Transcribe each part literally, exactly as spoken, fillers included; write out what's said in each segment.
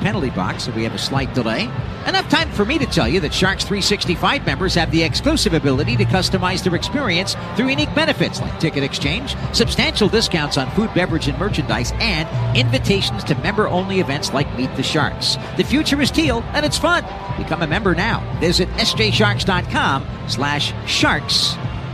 penalty box, so we have a slight delay. Enough time for me to tell you that Sharks three sixty-five members have the exclusive ability to customize their experience through unique benefits like ticket exchange, substantial discounts on food, beverage, and merchandise, and invitations to member-only events like Meet the Sharks. The future is teal, and it's fun. Become a member now. Visit sjsharks.com slash sharks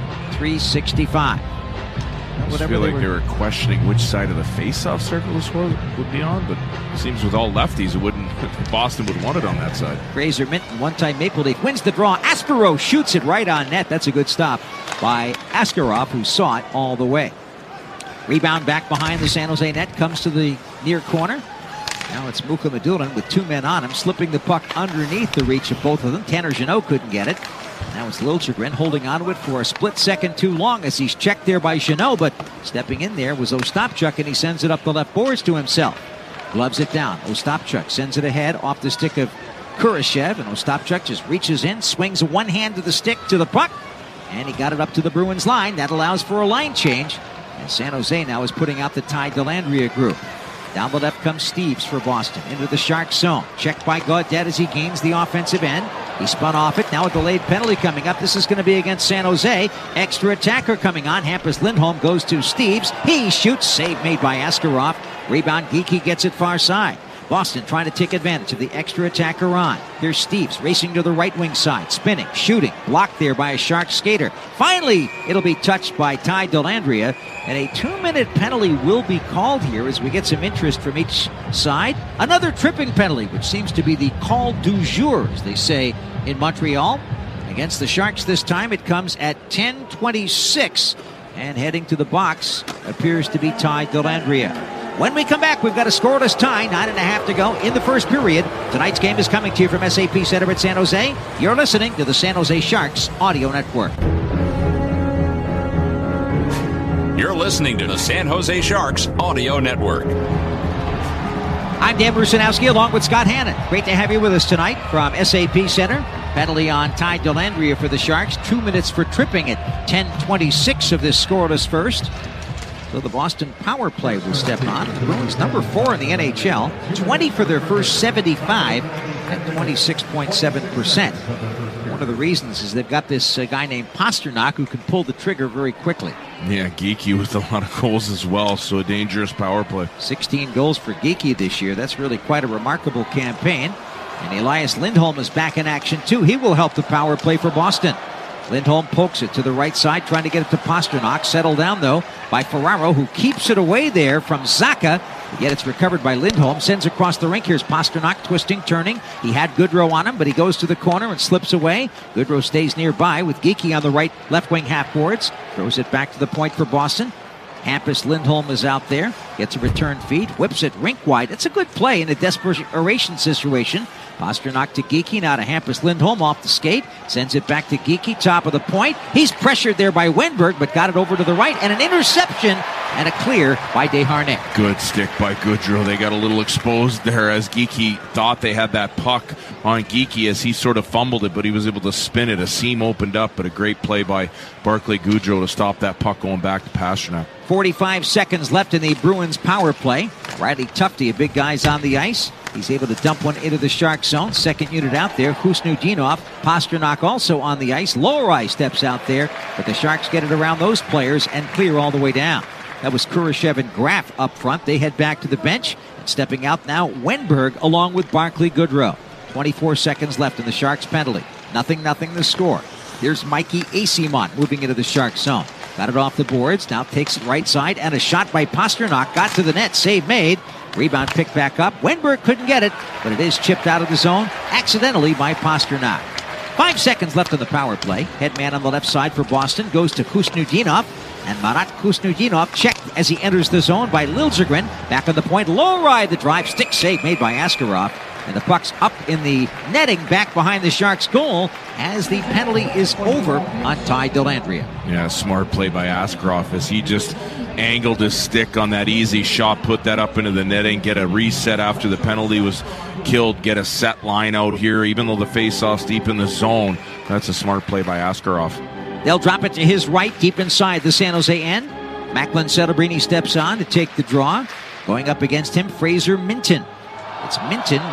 365. I just feel like they were questioning which side of the face-off circle this would be on, but it seems with all lefties, it wouldn't. Boston would want it on that side. Fraser Minton, one-time Maple Leaf, wins the draw. Askarov shoots it right on net. That's a good stop by Askarov, who saw it all the way. Rebound back behind the San Jose net, comes to the near corner. Now it's Muka Madulin with two men on him, slipping the puck underneath the reach of both of them. Tanner Jeannot couldn't get it. Now it's Liljegren holding on to it for a split second too long as he's checked there by Jeannot, but stepping in there was Ostapchuk, and he sends it up the left boards to himself. Gloves it down. Ostapchuk sends it ahead off the stick of Kurashev, and Ostapchuk just reaches in, swings one hand to the stick to the puck, and he got it up to the Bruins line. That allows for a line change, and San Jose now is putting out the Ty Dellandrea group. Down the left comes Steeves for Boston. Into the Sharks zone. Checked by Gaudette as he gains the offensive end. He spun off it. Now a delayed penalty coming up. This is going to be against San Jose. Extra attacker coming on. Hampus Lindholm goes to Steeves. He shoots. Save made by Askarov. Rebound. Geekie gets it far side. Boston trying to take advantage of the extra attacker on. Here's Steeves racing to the right wing side. Spinning. Shooting. Blocked there by a Sharks skater. Finally, it'll be touched by Ty Dellandrea. And a two-minute penalty will be called here as we get some interest from each side. Another tripping penalty, which seems to be the call du jour, as they say in Montreal. Against the Sharks this time, it comes at ten twenty-six. And heading to the box appears to be Ty Dellandrea. When we come back, we've got a scoreless tie, nine and a half to go in the first period. Tonight's game is coming to you from S A P Center at San Jose. You're listening to the San Jose Sharks Audio Network. You're listening to the San Jose Sharks Audio Network. I'm Dan Brusinowski along with Scott Hannon. Great to have you with us tonight from S A P Center. Penalty on Ty Dellandrea for the Sharks. Two minutes for tripping at ten twenty-six of this scoreless first. So the Boston power play will step on. The Bruins, number four in the N H L, twenty for their first seventy-five at twenty-six point seven percent. One of the reasons is they've got this uh, guy named Pastrnak who can pull the trigger very quickly. Yeah, Geekie with a lot of goals as well, so a dangerous power play. sixteen goals for Geekie this year. That's really quite a remarkable campaign. And Elias Lindholm is back in action too. He will help the power play for Boston. Lindholm pokes it to the right side, trying to get it to Pastrnak. Settled down, though, by Ferraro, who keeps it away there from Zacha. Yet it's recovered by Lindholm. Sends across the rink. Here's Pastrnak twisting, turning. He had Goodrow on him, but he goes to the corner and slips away. Goodrow stays nearby with Geekie on the right left wing half boards. Throws it back to the point for Boston. Hampus Lindholm is out there. Gets a return feed. Whips it rink wide. It's a good play in a desperation situation. Pastrnak to Geekie, now to Hampus Lindholm off the skate. Sends it back to Geekie, top of the point. He's pressured there by Wenberg, but got it over to the right. And an interception and a clear by Desharnais. Good stick by Goodrow. They got a little exposed there as Geekie thought they had that puck on Geekie as he sort of fumbled it, but he was able to spin it. A seam opened up, but a great play by Barclay Goodrow to stop that puck going back to Pastrnak. forty-five seconds left in the Bruins power play. Riley Tufte, a big guy's on the ice. He's able to dump one into the Shark zone. Second unit out there. Kusnudinov. Pastrnak also on the ice. Lohrei steps out there, but the Sharks get it around those players and clear all the way down. That was Kurashev and Graf up front. They head back to the bench. And stepping out now, Wenberg along with Barclay Goodrow. twenty-four seconds left in the Sharks penalty. Nothing, nothing the score. Here's Mikey Asimont moving into the Shark zone. Got it off the boards. Now takes it right side. And a shot by Pastrnak. Got to the net. Save made. Rebound picked back up. Wenberg couldn't get it, but it is chipped out of the zone accidentally by Pastrnak. Five seconds left on the power play. Head man on the left side for Boston goes to Kusnudinov. And Marat Kusnudinov checked as he enters the zone by Liljegren. Back on the point. Lohrei, the drive. Stick save made by Askarov. And the puck's up in the netting back behind the Sharks' goal as the penalty is over on Ty Dellandrea. Yeah, smart play by Askarov as he just angled his stick on that easy shot, put that up into the netting, get a reset after the penalty was killed, get a set line out here, even though the face-off's deep in the zone. That's a smart play by Askarov. They'll drop it to his right, deep inside the San Jose end. Macklin Celebrini steps on to take the draw. Going up against him, Fraser Minton. It's Minton